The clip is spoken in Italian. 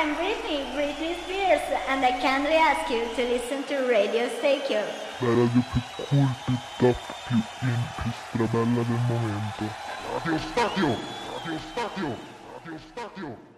I'm Britney Spears, and I kindly ask you to listen to Radio Stakio. La radio più cool, più top, più in, più strabella del momento. Radio Stadio! Radio Stadio! Radio Stadio!